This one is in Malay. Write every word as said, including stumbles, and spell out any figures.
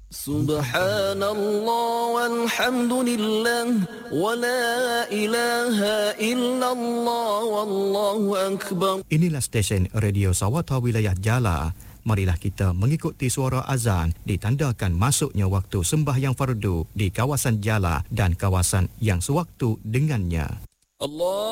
Subhanallah walhamdulillah wa la ilaha illallah wallahu akbar. Inilah stesen Radio Sawata Wilayah Jala. Marilah kita mengikuti suara azan ditandakan masuknya waktu sembahyang fardu di kawasan Jala dan kawasan yang sewaktu dengannya. Allah